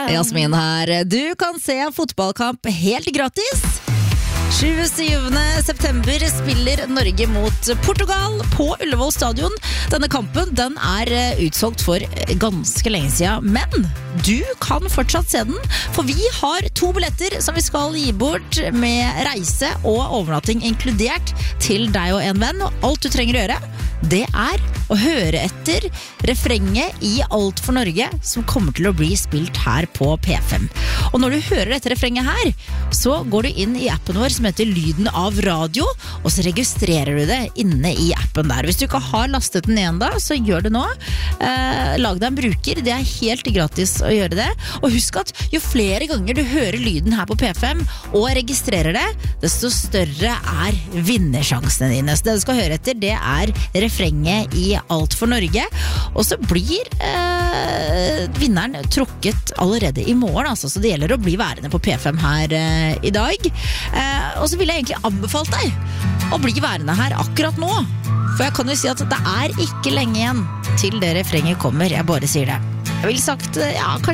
Jasmin her. Du kan se fotballkamp helt gratis. 27. september spiller Norge mot Portugal på Ullevål stadion. Denne kampen den er utsolgt for ganske lenge siden, men du kan fortsatt se den, for vi har 2 billetter som vi skal gi bort med reise og overnatting inkludert til deg og en venn. Og alt du trenger å gjøre, det er å høre etter refrenget i Alt for Norge som kommer til å bli spilt her på P5. Og når du hører dette refrenget her, så går du inn i appen vår som heter Lyden av radio, og så registrerer du det inne i appen der. Hvis du ikke har lastet den ned da, så gjør det nå. Lag deg en bruker, det er helt gratis å gjøre det. Og husk at jo flere ganger du hører lyden her på P5 og registrerer det, desto større er vinnersjansene dine. Så det du skal høre etter, det er refrenget i Alt for Norge. Og så blir vinneren trukket allerede i morgen, altså, så det gjelder å bli værende på P5 her i dag. Og så vil jeg egentlig anbefale deg å bli værende her akkurat nå. For jeg kan jo si at det er ikke lenge igjen til det refrenget kommer. Jeg bare sier det. Jeg vil sagt, ja, kanskje